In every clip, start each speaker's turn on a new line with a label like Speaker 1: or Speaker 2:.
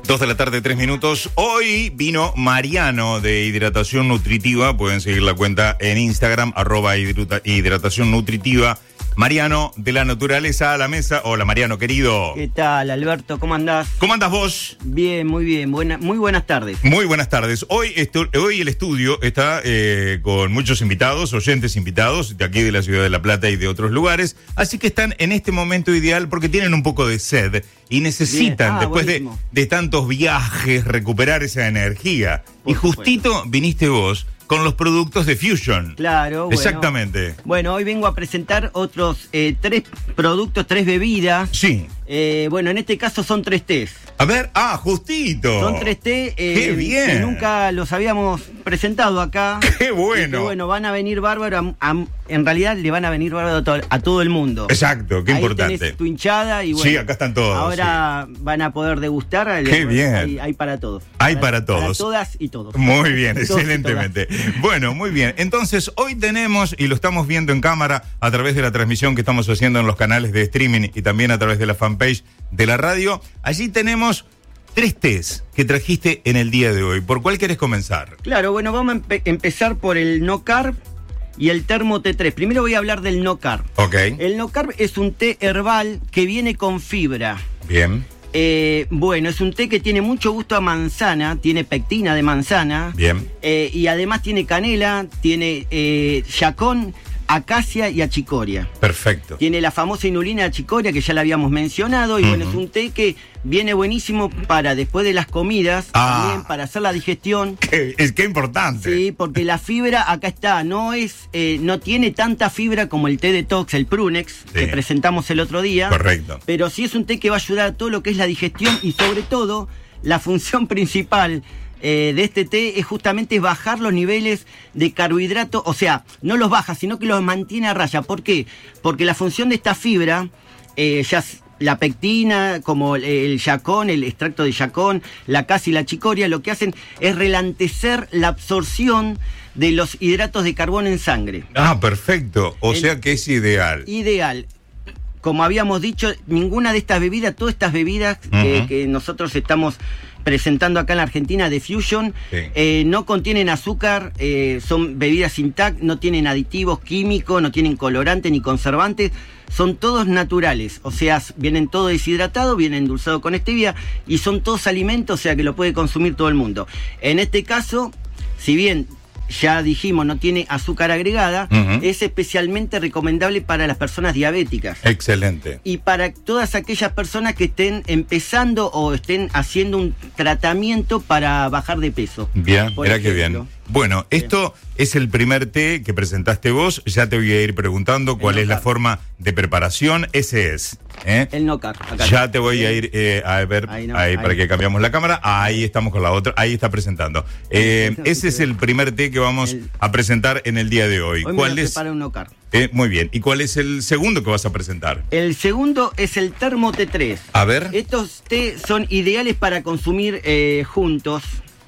Speaker 1: 2:03 p.m. Hoy vino Mariano de Hidratación Nutritiva. Pueden seguir la cuenta en Instagram, @hidratación nutritiva. Mariano de la naturaleza a la mesa. Hola, Mariano, querido.
Speaker 2: ¿Qué tal, Alberto? ¿Cómo andás?
Speaker 1: ¿Cómo andás vos?
Speaker 2: Bien, muy bien. Muy buenas tardes.
Speaker 1: Muy buenas tardes. Hoy el estudio está con muchos invitados, oyentes invitados, de aquí de la ciudad de La Plata y de otros lugares. Así que están en este momento ideal porque tienen un poco de sed y necesitan, después de tantos viajes, recuperar esa energía. Y justito viniste vos con los productos de Fusion.
Speaker 2: Claro, bueno.
Speaker 1: Exactamente.
Speaker 2: Bueno, hoy vengo a presentar otros 3 productos, 3 bebidas.
Speaker 1: Sí.
Speaker 2: Bueno, en este caso son 3 tés.
Speaker 1: A ver, justito.
Speaker 2: Son 3 tés.
Speaker 1: ¡Qué bien!
Speaker 2: Que nunca los habíamos presentado acá.
Speaker 1: ¡Qué bueno!
Speaker 2: Que, bueno, van a venir bárbaro. En realidad le van a venir bárbaro a todo el mundo.
Speaker 1: Exacto, qué
Speaker 2: Ahí
Speaker 1: importante.
Speaker 2: Tenés tu hinchada y bueno.
Speaker 1: Sí, acá están todos.
Speaker 2: Ahora van a poder degustar.
Speaker 1: ¡Qué bien!
Speaker 2: Hay para todos.
Speaker 1: Hay para todos.
Speaker 2: Para todas y todos.
Speaker 1: Muy bien, excelentemente. Bueno, muy bien. Entonces, hoy tenemos, y lo estamos viendo en cámara a través de la transmisión que estamos haciendo en los canales de streaming y también a través de la fanpage de la radio, allí tenemos 3 tés que trajiste en el día de hoy. ¿Por cuál querés comenzar?
Speaker 2: Claro, bueno, vamos a empezar por el no carb y el termo T3. Primero voy a hablar del no carb.
Speaker 1: Ok.
Speaker 2: El no carb es un té herbal que viene con fibra.
Speaker 1: Bien.
Speaker 2: Bueno, es un té que tiene mucho gusto a manzana, tiene pectina de manzana.
Speaker 1: Bien.
Speaker 2: Y además tiene canela, tiene yacón, acacia y achicoria.
Speaker 1: Perfecto.
Speaker 2: Tiene la famosa inulina de achicoria que ya la habíamos mencionado. Y bueno, es un té que viene buenísimo para después de las comidas, también para hacer la digestión.
Speaker 1: Qué importante.
Speaker 2: Sí, porque la fibra acá está, no tiene tanta fibra como el té detox, el Prunex, que presentamos el otro día.
Speaker 1: Correcto.
Speaker 2: Pero sí es un té que va a ayudar a todo lo que es la digestión y sobre todo la función principal de este té es justamente bajar los niveles de carbohidratos, o sea, no los baja, sino que los mantiene a raya. ¿Por qué? Porque la función de esta fibra, la pectina, como el yacón, el extracto de yacón, la acacia y la achicoria, lo que hacen es relantecer la absorción de los hidratos de carbono en sangre.
Speaker 1: Perfecto. O sea que es ideal.
Speaker 2: Ideal. Como habíamos dicho, ninguna de estas bebidas, todas estas bebidas que nosotros estamos presentando acá en la Argentina de Fusion, no contienen azúcar, son bebidas sin TAC, no tienen aditivos químicos, no tienen colorantes ni conservantes, son todos naturales, o sea, vienen todo deshidratado, vienen endulzado con stevia y son todos alimentos, o sea que lo puede consumir todo el mundo. En este caso, si bien ya dijimos, no tiene azúcar agregada, es especialmente recomendable para las personas diabéticas.
Speaker 1: Excelente.
Speaker 2: Y para todas aquellas personas que estén empezando o estén haciendo un tratamiento para bajar de peso.
Speaker 1: Bien, mira qué bien. Bueno, esto es el primer té que presentaste vos. Ya te voy a ir preguntando cuál es la forma de preparación. Ese es.
Speaker 2: El no carb.
Speaker 1: Ya te voy a ir a ver ahí para que cambiamos la cámara. Ahí estamos con la otra. Ahí está presentando. Ese es el primer té que vamos a presentar en el día de hoy.
Speaker 2: ¿Cuál es? Para un no carb.
Speaker 1: Muy bien. ¿Y cuál es el segundo que vas a presentar?
Speaker 2: El segundo es el termo T3.
Speaker 1: A ver.
Speaker 2: Estos té son ideales para consumir juntos.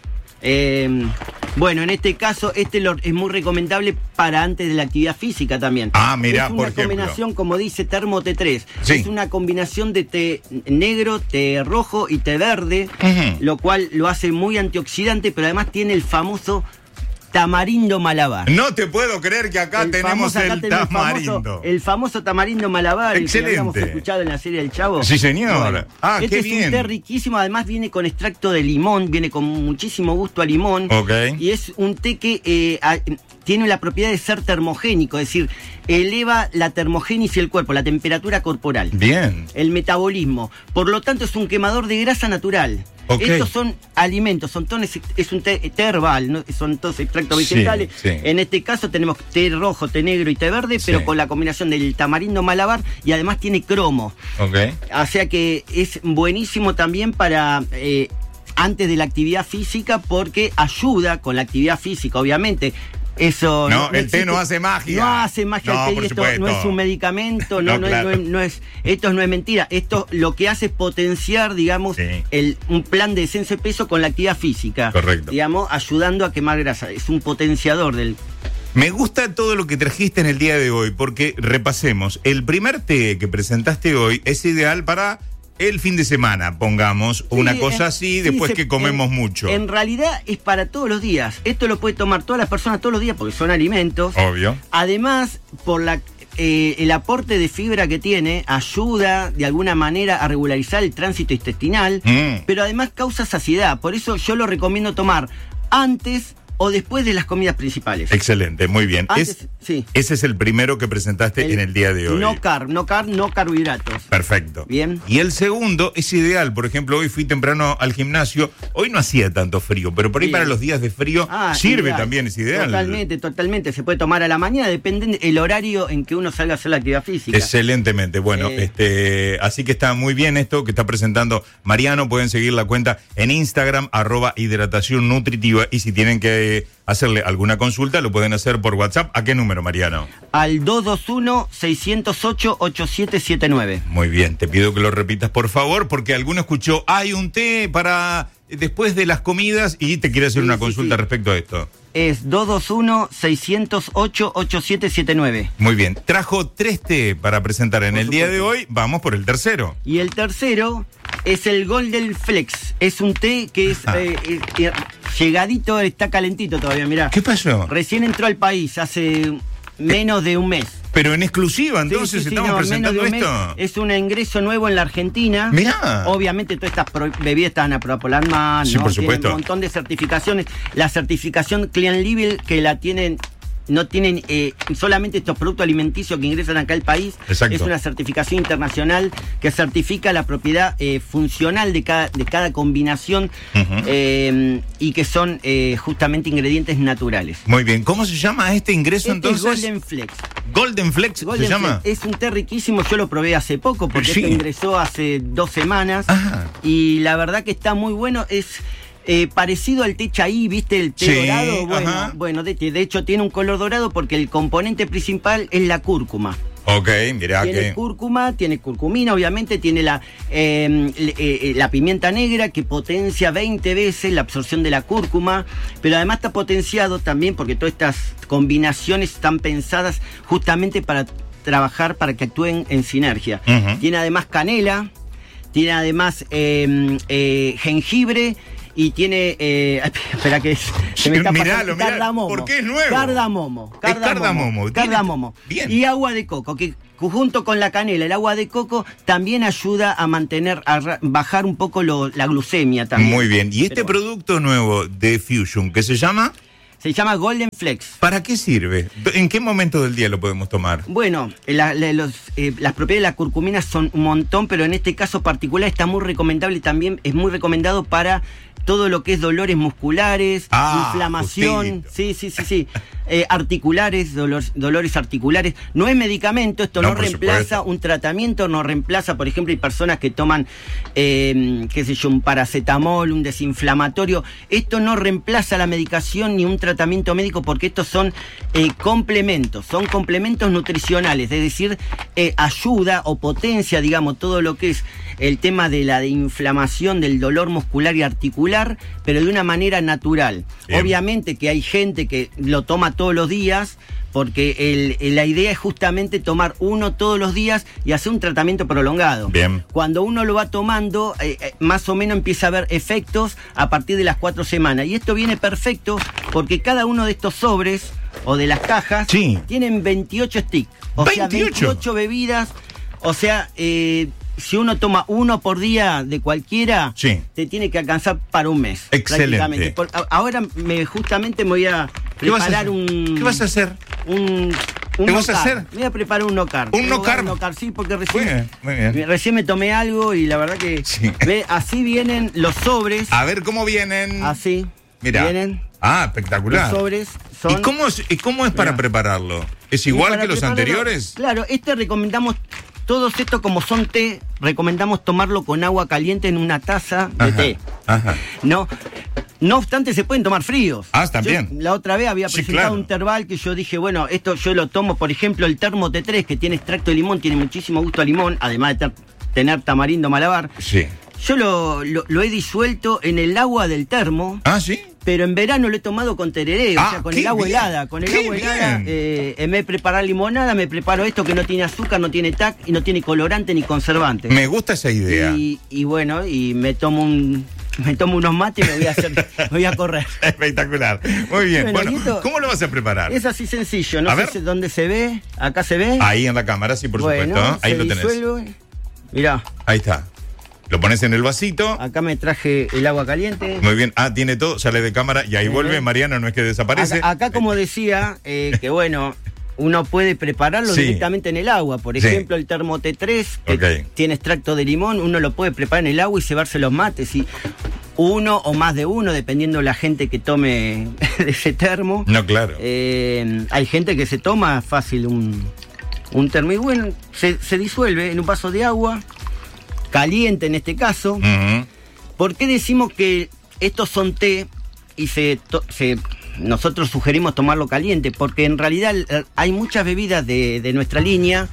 Speaker 2: Bueno, en este caso, es muy recomendable para antes de la actividad física también.
Speaker 1: Mira,
Speaker 2: es una combinación, como dice Termo T3.
Speaker 1: Sí.
Speaker 2: Es una combinación de té negro, té rojo y té verde, lo cual lo hace muy antioxidante, pero además tiene el famoso tamarindo malabar.
Speaker 1: No te puedo creer que acá tenemos el tamarindo.
Speaker 2: El famoso tamarindo malabar.
Speaker 1: Excelente.
Speaker 2: El que habíamos escuchado en la serie del Chavo.
Speaker 1: Sí, señor.
Speaker 2: Bueno,
Speaker 1: Qué bien.
Speaker 2: Es un té riquísimo, además viene con extracto de limón, viene con muchísimo gusto a limón.
Speaker 1: Ok.
Speaker 2: Y es un té que tiene la propiedad de ser termogénico, es decir, eleva la termogénesis del cuerpo, la temperatura corporal.
Speaker 1: Bien.
Speaker 2: El metabolismo. Por lo tanto, es un quemador de grasa natural. Estos son alimentos, es un té herbal, ¿no? Son todos extractos vegetales. En este caso tenemos té rojo, té negro y té verde, pero con la combinación del tamarindo malabar y además tiene cromo. O sea que es buenísimo también para antes de la actividad física porque ayuda con la actividad física, obviamente. Eso
Speaker 1: no té no hace magia.
Speaker 2: No hace magia el té, esto no es un medicamento, esto no es mentira. Esto lo que hace es potenciar, digamos, un plan de descenso de peso con la actividad física.
Speaker 1: Correcto.
Speaker 2: Digamos, ayudando a quemar grasa. Es un potenciador del...
Speaker 1: Me gusta todo lo que trajiste en el día de hoy, porque repasemos. El primer té que presentaste hoy es ideal para el fin de semana, pongamos, una cosa así, después que comemos mucho.
Speaker 2: En realidad es para todos los días. Esto lo puede tomar todas las personas todos los días porque son alimentos.
Speaker 1: Obvio.
Speaker 2: Además, por el aporte de fibra que tiene, ayuda de alguna manera a regularizar el tránsito intestinal, pero además causa saciedad. Por eso yo lo recomiendo tomar antes o después de las comidas principales.
Speaker 1: Excelente, muy bien.
Speaker 2: Sí.
Speaker 1: Ese es el primero que presentaste en el día de hoy.
Speaker 2: No carbohidratos.
Speaker 1: Perfecto.
Speaker 2: Bien.
Speaker 1: Y el segundo es ideal. Por ejemplo, hoy fui temprano al gimnasio. Hoy no hacía tanto frío, pero por ahí para los días de frío sirve ideal. También, es ideal.
Speaker 2: Totalmente. Se puede tomar a la mañana, depende del horario en que uno salga a hacer la actividad física.
Speaker 1: Excelentemente. Bueno, así que está muy bien esto que está presentando Mariano. Pueden seguir la cuenta en Instagram, @hidratación nutritiva. Y si tienen que hacerle alguna consulta, lo pueden hacer por WhatsApp. ¿A qué número, Mariano?
Speaker 2: Al 221-608-8779.
Speaker 1: Muy bien, te pido que lo repitas, por favor, porque alguno escuchó, hay un té para después de las comidas y te quiere hacer una consulta respecto a esto.
Speaker 2: Es 221-608-8779.
Speaker 1: Muy bien, trajo 3 té para presentar en el día de hoy. Vamos por el tercero.
Speaker 2: Y el tercero es el Golden Flex. Es un té que es llegadito, está calentito todavía, mirá.
Speaker 1: ¿Qué pasó?
Speaker 2: Recién entró al país hace menos de un mes.
Speaker 1: Pero en exclusiva, entonces, estamos presentando esto.
Speaker 2: Es un ingreso nuevo en la Argentina.
Speaker 1: Mirá.
Speaker 2: Obviamente todas estas bebidas están aprobadas por la ANMAT,
Speaker 1: sí, por supuesto.
Speaker 2: Tienen un montón de certificaciones. La certificación Clean Label que la tienen... No tienen solamente estos productos alimenticios que ingresan acá al país.
Speaker 1: Exacto.
Speaker 2: Es una certificación internacional que certifica la propiedad funcional de cada combinación y que son justamente ingredientes naturales.
Speaker 1: Muy bien. ¿Cómo se llama este ingreso entonces?
Speaker 2: Es Golden Flex.
Speaker 1: ¿Golden Flex se llama?
Speaker 2: Es un té riquísimo, yo lo probé hace poco porque esto ingresó hace 2 semanas.
Speaker 1: Ajá.
Speaker 2: Y la verdad que está muy bueno. Es... parecido al té chaí, ¿viste? El té dorado. Bueno, de hecho tiene un color dorado porque el componente principal es la cúrcuma.
Speaker 1: Ok, mirá que...
Speaker 2: Tiene cúrcuma, tiene curcumina, obviamente, tiene la pimienta negra que potencia 20 veces la absorción de la cúrcuma, pero además está potenciado también porque todas estas combinaciones están pensadas justamente para trabajar, para que actúen en sinergia. Tiene además canela, tiene además jengibre, y tiene, espera que se me está pasando, cardamomo.
Speaker 1: ¿Por qué es nuevo?
Speaker 2: Cardamomo.
Speaker 1: Bien.
Speaker 2: Y agua de coco, que junto con la canela, el agua de coco también ayuda a bajar un poco la glucemia también.
Speaker 1: Muy bien. ¿Y este producto nuevo de Fusion, qué se llama?
Speaker 2: Se llama Golden Flex.
Speaker 1: ¿Para qué sirve? ¿En qué momento del día lo podemos tomar?
Speaker 2: Bueno, las propiedades de la curcumina son un montón, pero en este caso particular está muy recomendable, también es muy recomendado para todo lo que es dolores musculares, inflamación,
Speaker 1: justito.
Speaker 2: sí, articulares, dolores articulares. No es medicamento, esto no reemplaza un tratamiento, no reemplaza, por ejemplo, hay personas que toman, un paracetamol, un desinflamatorio. Esto no reemplaza la medicación ni un tratamiento médico porque estos son complementos nutricionales, es decir, ayuda o potencia, digamos, todo lo que es el tema de la inflamación, del dolor muscular y articular, pero de una manera natural. Bien. Obviamente que hay gente que lo toma todos los días, porque la idea es justamente tomar uno todos los días y hacer un tratamiento prolongado.
Speaker 1: Bien.
Speaker 2: Cuando uno lo va tomando, más o menos empieza a haber efectos a partir de las 4 semanas. Y esto viene perfecto porque cada uno de estos sobres o de las cajas tienen 28 sticks. O sea, 28 bebidas. O sea, si uno toma uno por día de cualquiera, te tiene que alcanzar para un mes.
Speaker 1: Excelente.
Speaker 2: Ahora justamente me voy a preparar
Speaker 1: ¿Qué vas a hacer?
Speaker 2: ¿Qué vas a hacer? Me voy a preparar un no-carb.
Speaker 1: ¿Un no-carb?
Speaker 2: Sí, porque
Speaker 1: muy bien.
Speaker 2: Recién me tomé algo y la verdad que... así vienen los sobres.
Speaker 1: A ver cómo vienen.
Speaker 2: Así.
Speaker 1: Mira.
Speaker 2: Vienen.
Speaker 1: Espectacular.
Speaker 2: Los sobres son...
Speaker 1: ¿Y cómo es para prepararlo? ¿Es igual que los anteriores?
Speaker 2: Claro, recomendamos... Todos estos, como son té, recomendamos tomarlo con agua caliente en una taza de té. No obstante, se pueden tomar fríos.
Speaker 1: También.
Speaker 2: La otra vez había presentado un Terbal que yo dije, bueno, esto yo lo tomo, por ejemplo, el Termo T3, que tiene extracto de limón, tiene muchísimo gusto a limón, además de tener tamarindo malabar. Yo lo he disuelto en el agua del termo.
Speaker 1: Ah, ¿sí?
Speaker 2: Pero en verano lo he tomado con tereré, o sea, con el agua helada. Con el agua helada, en vez de preparar limonada, me preparo esto que no tiene azúcar, no tiene TAC y no tiene colorante ni conservante.
Speaker 1: Me gusta esa idea.
Speaker 2: Y bueno, y me tomo unos mates y me voy a correr.
Speaker 1: Espectacular. Muy bien. Bueno, ¿cómo lo vas a preparar?
Speaker 2: Es así sencillo. No sé dónde se ve. Acá se ve.
Speaker 1: Ahí en la cámara, sí, por supuesto. Ahí lo tenés.
Speaker 2: Mirá.
Speaker 1: Ahí está. Lo pones en el vasito.
Speaker 2: Acá me traje el agua caliente.
Speaker 1: Muy bien. Ah, tiene todo, sale de cámara y ahí vuelve. Mariano, no es que desaparece.
Speaker 2: Acá como decía, que bueno, uno puede prepararlo directamente en el agua. Por ejemplo, el termo T3, que tiene extracto de limón, uno lo puede preparar en el agua y cebarse los mates. Y uno o más de uno, dependiendo la gente que tome de ese termo.
Speaker 1: No, claro.
Speaker 2: Hay gente que se toma fácil un termo. Y bueno, se disuelve en un vaso de agua. Caliente en este caso.
Speaker 1: Uh-huh.
Speaker 2: ¿Por qué decimos que estos son té y nosotros sugerimos tomarlo caliente? Porque en realidad hay muchas bebidas de nuestra línea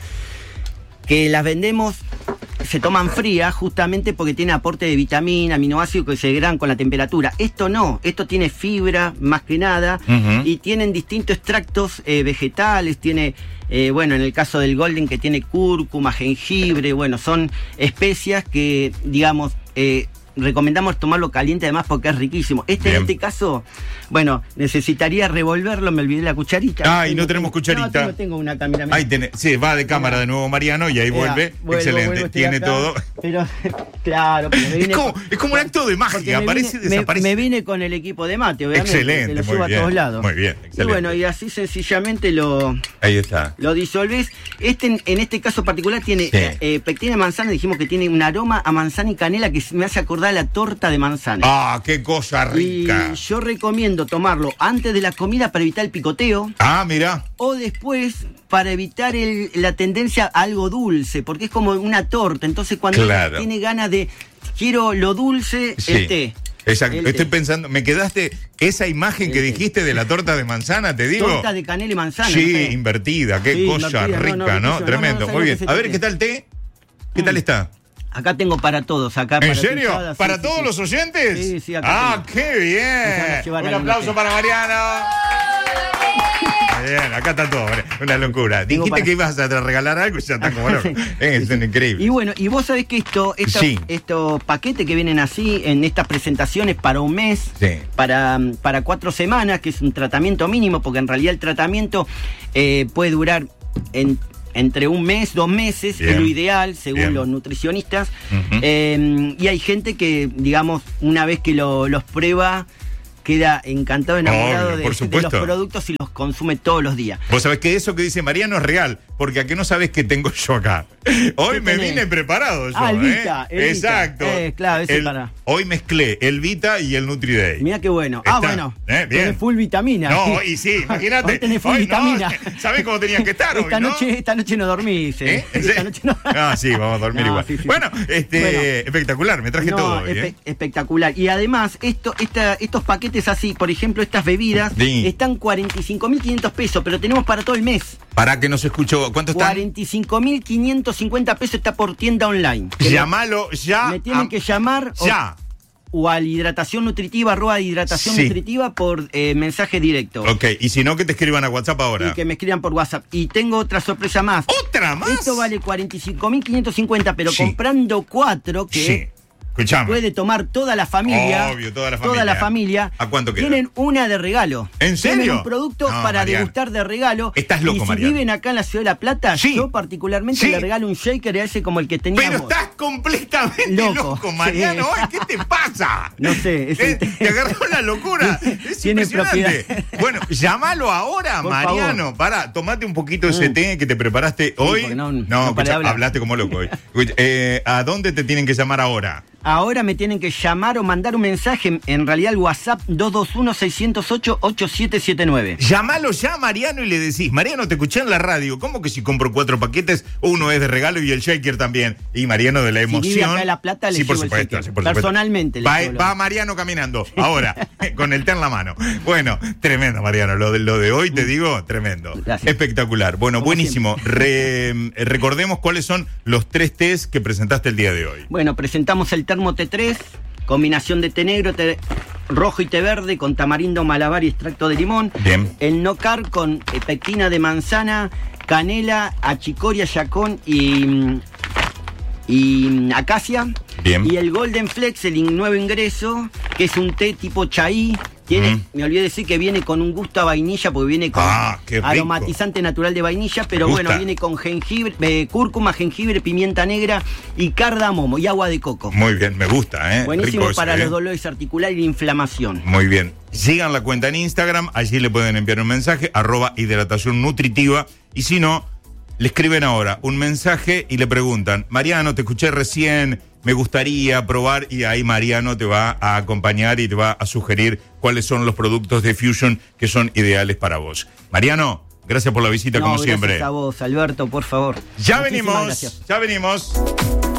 Speaker 2: que las vendemos, se toman frías justamente porque tiene aporte de vitamina, aminoácidos que se degradan con la temperatura. Esto no, esto tiene fibra más que nada. Uh-huh. Y tienen distintos extractos vegetales, tiene... bueno, en el caso del Golden, que tiene cúrcuma, jengibre, bueno, son especias que, digamos, recomendamos tomarlo caliente además porque es riquísimo. En este caso, bueno, necesitaría revolverlo, me olvidé la cucharita.
Speaker 1: Ah, y no tenemos cucharita.
Speaker 2: No, tengo una cámara.
Speaker 1: Ahí sí, va de cámara de nuevo Mariano y ahí vuelve. Excelente, tiene acá, todo.
Speaker 2: Pero, claro, pero
Speaker 1: es como un acto de magia, aparece y desaparece.
Speaker 2: Me vine con el equipo de mate, obviamente.
Speaker 1: Excelente,
Speaker 2: que lo llevo a todos lados.
Speaker 1: Muy bien, excelente.
Speaker 2: Y bueno, y así sencillamente
Speaker 1: ahí está.
Speaker 2: Lo disolvés. En este caso particular tiene pectina de manzana, dijimos que tiene un aroma a manzana y canela que me hace acordar la torta de manzana.
Speaker 1: Ah, qué cosa rica.
Speaker 2: Y yo recomiendo tomarlo antes de la comida para evitar el picoteo.
Speaker 1: Ah, mira.
Speaker 2: O después para evitar la tendencia a algo dulce, porque es como una torta. Entonces cuando uno tiene ganas de quiero lo dulce, el té.
Speaker 1: Exacto, estoy pensando, me quedaste esa imagen que dijiste de la torta de manzana, te digo.
Speaker 2: Torta de canela y manzana.
Speaker 1: Sí, invertida, qué cosa rica, ¿no? Tremendo, muy bien. A ver, ¿qué tal té? ¿Qué tal está?
Speaker 2: Acá tengo para todos. ¿En
Speaker 1: serio? ¿Para todos los oyentes?
Speaker 2: Sí, acá
Speaker 1: tengo. ¡Qué bien! Un aplauso para Mariano. Bien, acá está todo, una locura. Dijiste que ibas a regalar algo y ya está como loco. Es increíble.
Speaker 2: Y bueno, y vos sabés que estos paquetes que vienen así en estas presentaciones para un mes, para 4 semanas, que es un tratamiento mínimo, porque en realidad el tratamiento puede durar entre un mes, 2 meses, es lo ideal, según los nutricionistas. Uh-huh. Y hay gente que, digamos, una vez que los prueba, queda encantado, enamorado de los productos y los consume todos los días.
Speaker 1: Vos sabés que eso que dice Mariano es real, porque aquí no sabés qué tengo yo acá. Hoy me vine preparado yo.
Speaker 2: El Vita.
Speaker 1: Exacto.
Speaker 2: Claro,
Speaker 1: hoy mezclé el Vita y el Nutri-Day.
Speaker 2: Mira qué bueno. Bueno.
Speaker 1: Bien.
Speaker 2: Tenés full vitamina.
Speaker 1: No, y sí, imagínate.
Speaker 2: Hoy tenés full vitamina.
Speaker 1: ¿Sabés cómo tenían que estar hoy,
Speaker 2: esta noche no dormís.
Speaker 1: Esta noche no. Sí, vamos a dormir igual. Sí. Bueno, espectacular, me traje todo hoy.
Speaker 2: Espectacular. Y además, estos paquetes así, por ejemplo, estas bebidas, están 45.500 pesos, pero tenemos para todo el mes.
Speaker 1: Para que nos escucho, ¿cuánto están?
Speaker 2: 45.550 pesos está por tienda online.
Speaker 1: Llámalo ya.
Speaker 2: Me tienen que llamar.
Speaker 1: Ya.
Speaker 2: O al hidratación nutritiva, nutritiva por mensaje directo.
Speaker 1: Ok, y si no, que te escriban a WhatsApp ahora.
Speaker 2: Y que me escriban por WhatsApp. Y tengo otra sorpresa más.
Speaker 1: ¿Otra más?
Speaker 2: Esto vale 45.550, pero comprando 4, que
Speaker 1: escuchame,
Speaker 2: puede tomar toda la familia.
Speaker 1: Obvio, toda la familia. ¿A cuánto queda?
Speaker 2: Tienen una de regalo.
Speaker 1: ¿En serio?
Speaker 2: Tienen un producto para degustar de regalo.
Speaker 1: Estás loco,
Speaker 2: y si
Speaker 1: Mariano.
Speaker 2: viven acá en la Ciudad de La Plata, yo particularmente le regalo un shaker ese como el que teníamos.
Speaker 1: Pero estás completamente loco, Mariano. ¿Qué te pasa?
Speaker 2: No sé.
Speaker 1: Te agarró la locura. Es
Speaker 2: tiene
Speaker 1: impresionante.
Speaker 2: Propiedad.
Speaker 1: Bueno, llámalo ahora, por Mariano. Pará, tomate un poquito ese té que te preparaste hoy.
Speaker 2: No,
Speaker 1: hablaste como loco hoy. ¿A dónde te tienen que llamar ahora?
Speaker 2: Ahora me tienen que llamar o mandar un mensaje, en realidad al WhatsApp 221-608-8779.
Speaker 1: Llámalo ya, Mariano, y le decís: Mariano, te escuché en la radio, ¿cómo que si compro 4 paquetes, uno es de regalo y el shaker también? Y Mariano, de la emoción.
Speaker 2: Si vive acá en La Plata, le llevo el shaker. Personalmente.
Speaker 1: Va Mariano caminando, ahora, con el té en la mano. Bueno, tremendo, Mariano, lo de hoy, te digo, tremendo.
Speaker 2: Gracias.
Speaker 1: Espectacular. Bueno, como buenísimo. Recordemos cuáles son los 3 tés que presentaste el día de hoy.
Speaker 2: Bueno, presentamos el termo T3, combinación de té negro, té rojo y té verde con tamarindo, malabar y extracto de limón.
Speaker 1: Bien.
Speaker 2: El Nocar con pectina de manzana, canela, achicoria, yacón y acacia.
Speaker 1: Bien.
Speaker 2: Y el Golden Flex, el nuevo ingreso, que es un té tipo chaí. Me olvidé decir que viene con un gusto a vainilla, porque viene con aromatizante natural de vainilla, pero bueno, viene con jengibre, cúrcuma, jengibre, pimienta negra y cardamomo y agua de coco.
Speaker 1: Muy bien, me gusta, ¿eh?
Speaker 2: Buenísimo
Speaker 1: Rico
Speaker 2: para
Speaker 1: ese,
Speaker 2: los dolores articulares y la inflamación.
Speaker 1: Muy bien. Sigan la cuenta en Instagram, allí le pueden enviar un mensaje, @hidratación nutritiva, y si no, le escriben ahora un mensaje y le preguntan: Mariano, te escuché recién, me gustaría probar, y ahí Mariano te va a acompañar y te va a sugerir cuáles son los productos de Fusion que son ideales para vos. Mariano, gracias por la visita, como siempre.
Speaker 2: Gracias a vos, Alberto, por favor.
Speaker 1: Ya venimos.